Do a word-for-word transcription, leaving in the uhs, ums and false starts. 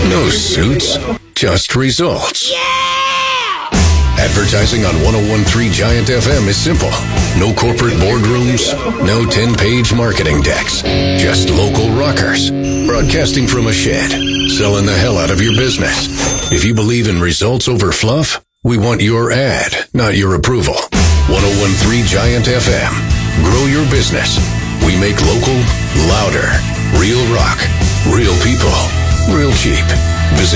No suits, just results. Yeah! Advertising on one oh one point three Giant F M is simple. No corporate boardrooms, no ten-page marketing decks. Just local rockers. Broadcasting from a shed. Selling the hell out of your business. If you believe in results over fluff, we want your ad, not your approval. one oh one point three Giant F M. Grow your business. We make local, louder, real rock, real people, real cheap. Visit